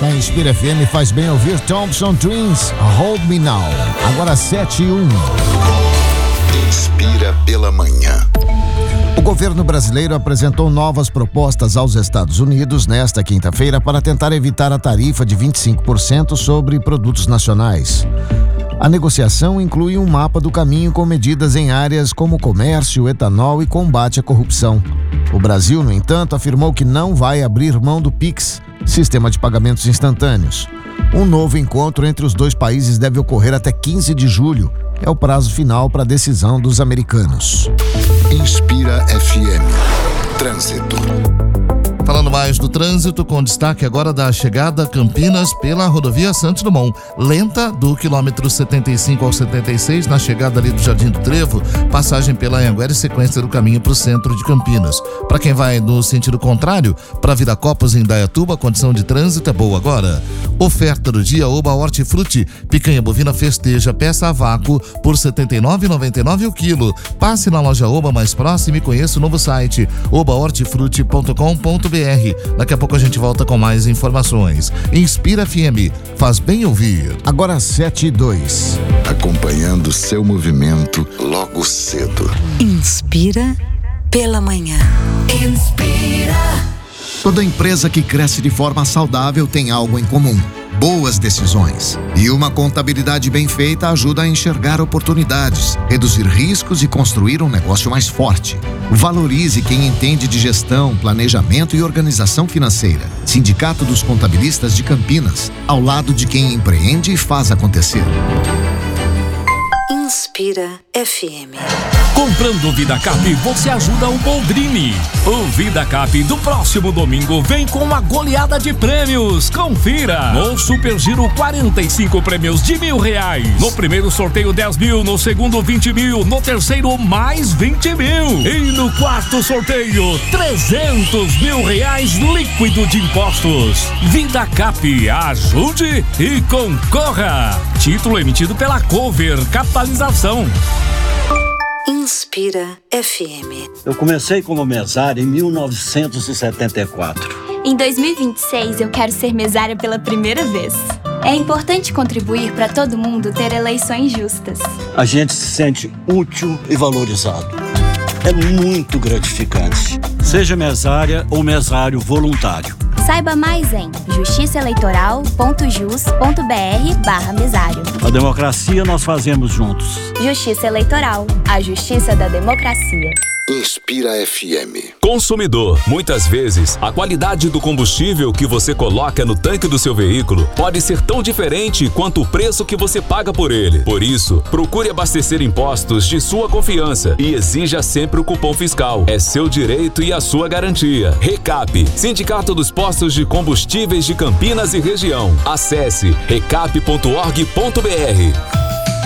na Inspira FM faz bem ouvir Thompson Twins, Hold Me Now. Agora 7:01. Inspira pela manhã. O governo brasileiro apresentou novas propostas aos Estados Unidos nesta quinta-feira para tentar evitar a tarifa de 25% sobre produtos nacionais. A negociação inclui um mapa do caminho com medidas em áreas como comércio, etanol e combate à corrupção. O Brasil, no entanto, afirmou que não vai abrir mão do PIX, sistema de pagamentos instantâneos. Um novo encontro entre os dois países deve ocorrer até 15 de julho. É o prazo final para a decisão dos americanos. Inspira FM. Trânsito. Falando mais do trânsito, com destaque agora da chegada a Campinas pela rodovia Santos Dumont. Lenta do quilômetro 75 ao 76, na chegada ali do Jardim do Trevo, passagem pela Anhanguera e sequência do caminho para o centro de Campinas. Para quem vai no sentido contrário, para Viracopos em Indaiatuba, a condição de trânsito é boa agora. Oferta do dia, Oba Hortifruti, picanha bovina Festeja, peça a vácuo por R$ 79,99 o quilo. Passe na loja Oba mais próxima e conheça o novo site, obahortifruti.com.br. Daqui a pouco a gente volta com mais informações. Inspira FM, faz bem ouvir. Agora 7:02. Acompanhando seu movimento logo cedo. Inspira pela manhã. Inspira. Toda empresa que cresce de forma saudável tem algo em comum: boas decisões. E uma contabilidade bem feita ajuda a enxergar oportunidades, reduzir riscos e construir um negócio mais forte. Valorize quem entende de gestão, planejamento e organização financeira. Sindicato dos Contabilistas de Campinas, ao lado de quem empreende e faz acontecer. Inspira FM. Comprando o VidaCap, você ajuda o Boldrini. O VidaCap do próximo domingo vem com uma goleada de prêmios. Confira! No Super Giro, 45 prêmios de R$1.000. No primeiro sorteio, 10 mil. No segundo, 20 mil. No terceiro, mais 20 mil. E no quarto sorteio, 300 mil reais líquido de impostos. VidaCap, ajude e concorra. Título emitido pela Cover Capitalização. Inspira FM. Eu comecei como mesária em 1974. Em 2026, eu quero ser mesária pela primeira vez. É importante contribuir para todo mundo ter eleições justas. A gente se sente útil e valorizado. É muito gratificante. Seja mesária ou mesário voluntário. Saiba mais em justiçaeleitoral.jus.br/mesário. A democracia nós fazemos juntos. Justiça Eleitoral, a justiça da democracia. Inspira FM. Consumidor, muitas vezes a qualidade do combustível que você coloca no tanque do seu veículo pode ser tão diferente quanto o preço que você paga por ele. Por isso, procure abastecer em postos de sua confiança e exija sempre o cupom fiscal. É seu direito e a sua garantia. Recap, Sindicato dos Postos de Combustíveis de Campinas e Região. Acesse recap.org.br.